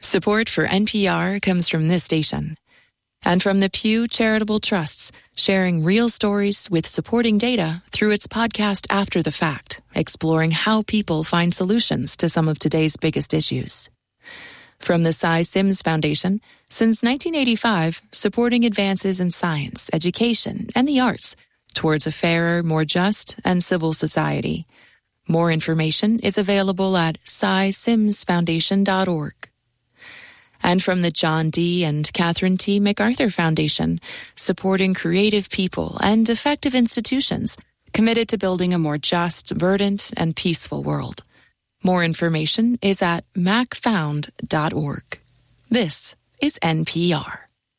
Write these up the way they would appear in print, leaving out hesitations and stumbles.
Support for NPR comes from this station and from the Pew Charitable Trusts, sharing real stories with supporting data through its podcast After the Fact, exploring how people find solutions to some of today's biggest issues. From the Cy Sims Foundation, since 1985, supporting advances in science, education, and the arts towards a fairer, more just, and civil society. More information is available at cysimsfoundation.org. And from the John D. and Catherine T. MacArthur Foundation, supporting creative people and effective institutions committed to building a more just, verdant, and peaceful world. More information is at macfound.org. This is NPR.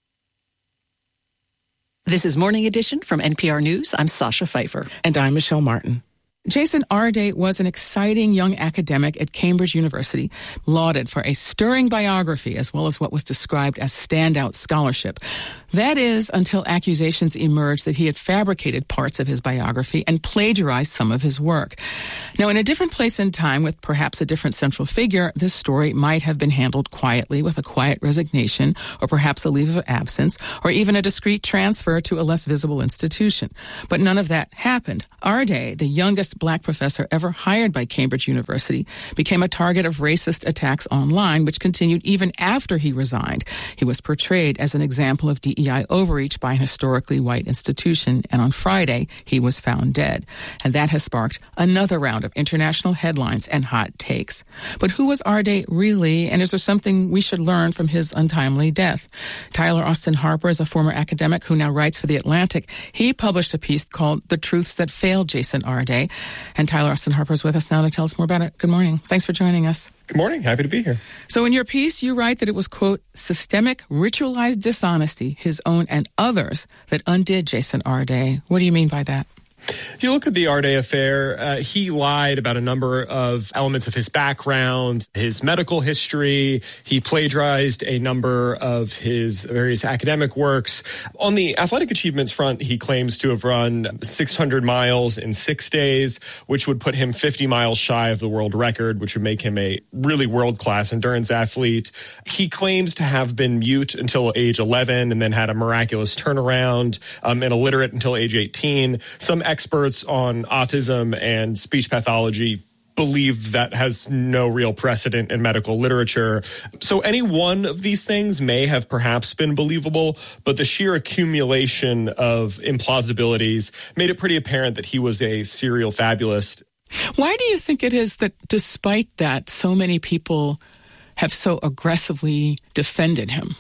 This is Morning Edition from NPR News. I'm Sasha Pfeiffer. And I'm Michelle Martin. Jason Arday was an exciting young academic at Cambridge University, lauded for a stirring biography as well as what was described as standout scholarship. That is, until accusations emerged that he had fabricated parts of his biography and plagiarized some of his work. Now, in a different place and time with perhaps a different central figure, this story might have been handled quietly with a quiet resignation or perhaps a leave of absence or even a discreet transfer to a less visible institution. But none of that happened. Arday, the youngest black professor ever hired by Cambridge University, became a target of racist attacks online, which continued even after he resigned. He was portrayed as an example of DEI overreach by an historically white institution, and on Friday, he was found dead. And that has sparked another round of international headlines and hot takes. But who was Arday really, and is there something we should learn from his untimely death? Tyler Austin Harper is a former academic who now writes for The Atlantic. He published a piece called The Truths That Failed Jason Arday. And Tyler Austin Harper is with us now to tell us more about it. Good morning. Thanks for joining us. Good morning. Happy to be here. So in your piece, you write that it was, quote, systemic, ritualized dishonesty, his own and others, that undid Jason Arday. What do you mean by that? If you look at the Arday affair, he lied about a number of elements of his background, his medical history. He plagiarized a number of his various academic works. On the athletic achievements front, he claims to have run 600 miles in 6 days, which would put him 50 miles shy of the world record, which would make him a really world-class endurance athlete. He claims to have been mute until age 11 and then had a miraculous turnaround, and illiterate until age 18. Some experts on autism and speech pathology believe that has no real precedent in medical literature. So any one of these things may have perhaps been believable, but the sheer accumulation of implausibilities made it pretty apparent that he was a serial fabulist. Why do you think it is that despite that, so many people have so aggressively defended him?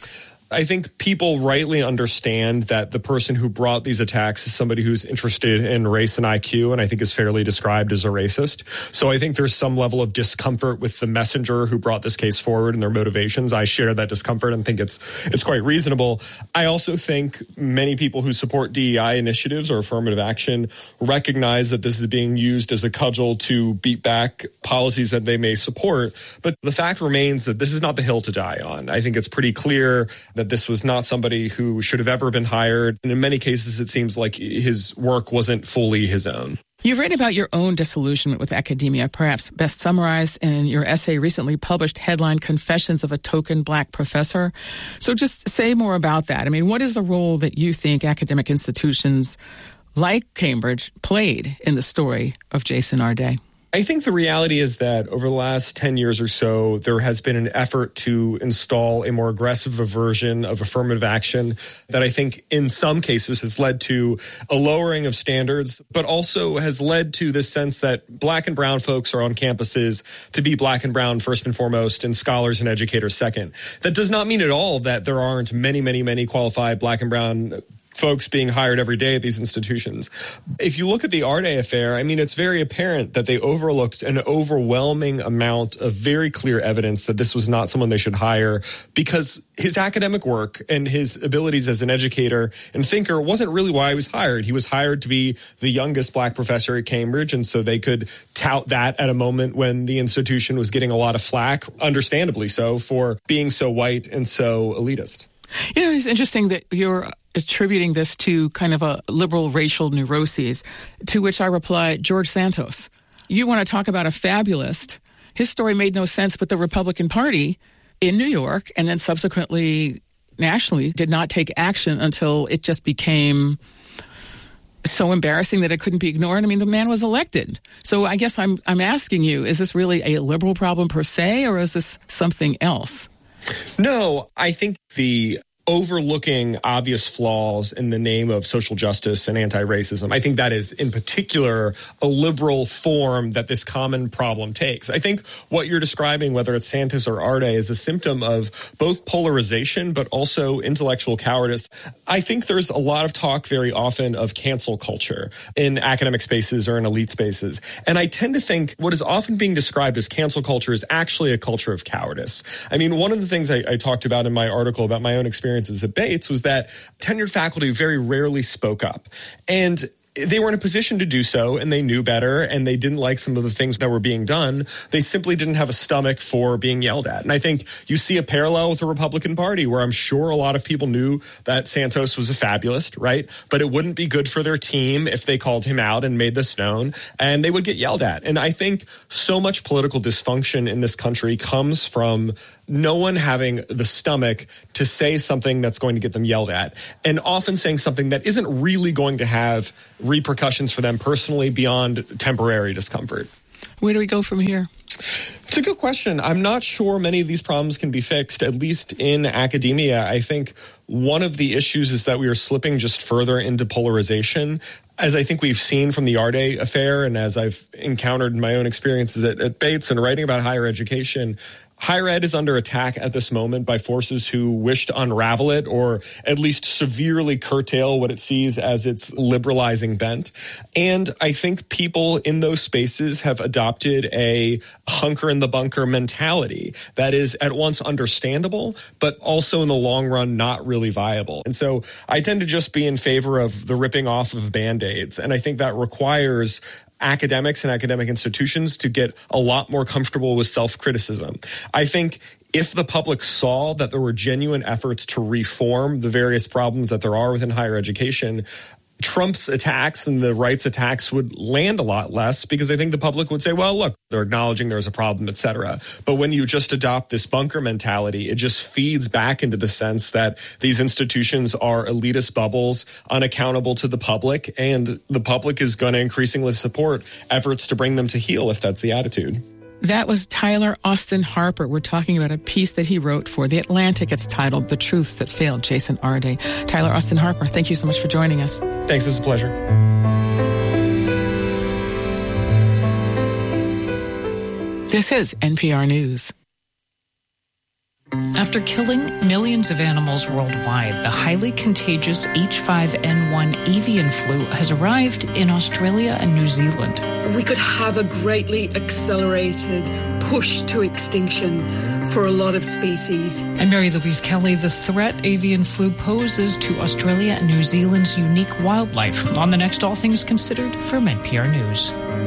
I think people rightly understand that the person who brought these attacks is somebody who's interested in race and IQ, and I think is fairly described as a racist. So I think there's some level of discomfort with the messenger who brought this case forward and their motivations. I share that discomfort and think it's quite reasonable. I also think many people who support DEI initiatives or affirmative action recognize that this is being used as a cudgel to beat back policies that they may support. But the fact remains that this is not the hill to die on. I think it's pretty clear that this was not somebody who should have ever been hired. And in many cases, it seems like his work wasn't fully his own. You've written about your own disillusionment with academia, perhaps best summarized in your essay recently published headline Confessions of a Token Black Professor. So just say more about that. I mean, what is the role that you think academic institutions like Cambridge played in the story of Jason Arday? I think the reality is that over the last 10 years or so, there has been an effort to install a more aggressive version of affirmative action that I think in some cases has led to a lowering of standards, but also has led to this sense that black and brown folks are on campuses to be black and brown first and foremost and scholars and educators second. That does not mean at all that there aren't many qualified black and brown folks being hired every day at these institutions. If you look at the Arday affair, I mean, it's very apparent that they overlooked an overwhelming amount of very clear evidence that this was not someone they should hire because his academic work and his abilities as an educator and thinker wasn't really why he was hired. He was hired to be the youngest black professor at Cambridge, and so they could tout that at a moment when the institution was getting a lot of flack, understandably so, for being so white and so elitist. You know, it's interesting that you're attributing this to kind of a liberal racial neuroses, to which I reply, George Santos. You want to talk about a fabulist. His story made no sense, but the Republican Party in New York and then subsequently nationally did not take action until it just became so embarrassing that it couldn't be ignored. I mean, the man was elected. So I guess I'm asking you, is this really a liberal problem per se, or is this something else? No, I think the overlooking obvious flaws in the name of social justice and anti-racism, I think that is in particular a liberal form that this common problem takes. I think what you're describing, whether it's Santos or Arde, is a symptom of both polarization but also intellectual cowardice. I think there's a lot of talk very often of cancel culture in academic spaces or in elite spaces. And I tend to think what is often being described as cancel culture is actually a culture of cowardice. I mean, one of the things I talked about in my article about my own experiences at Bates was that tenured faculty very rarely spoke up. And they were in a position to do so, and they knew better, and they didn't like some of the things that were being done. They simply didn't have a stomach for being yelled at. And I think you see a parallel with the Republican Party, where I'm sure a lot of people knew that Santos was a fabulist, right? But it wouldn't be good for their team if they called him out and made this known, and they would get yelled at. And I think so much political dysfunction in this country comes from no one having the stomach to say something that's going to get them yelled at, and often saying something that isn't really going to have repercussions for them personally beyond temporary discomfort. Where do we go from here? It's a good question. I'm not sure many of these problems can be fixed, at least in academia. I think one of the issues is that we are slipping just further into polarization. As I think we've seen from the Arde affair, and as I've encountered in my own experiences at Bates and writing about higher education, higher ed is under attack at this moment by forces who wish to unravel it or at least severely curtail what it sees as its liberalizing bent. And I think people in those spaces have adopted a hunker in the bunker mentality that is at once understandable, but also in the long run not really viable. And so I tend to just be in favor of the ripping off of Band-Aids. And I think that requires academics and academic institutions to get a lot more comfortable with self-criticism. I think if the public saw that there were genuine efforts to reform the various problems that there are within higher education, Trump's attacks and the rights attacks would land a lot less, because I think the public would say, well, look, they're acknowledging there's a problem, et cetera. But when you just adopt this bunker mentality, it just feeds back into the sense that these institutions are elitist bubbles, unaccountable to the public, and the public is going to increasingly support efforts to bring them to heel if that's the attitude. That was Tyler Austin Harper. We're talking about a piece that he wrote for The Atlantic. It's titled The Truths That Failed Jason Arde. Tyler Austin Harper, thank you so much for joining us. Thanks. It's a pleasure. This is NPR News. After killing millions of animals worldwide, the highly contagious H5N1 avian flu has arrived in Australia and New Zealand. We could have a greatly accelerated push to extinction for a lot of species. I'm Mary Louise Kelly. The threat avian flu poses to Australia and New Zealand's unique wildlife on the next All Things Considered from NPR News.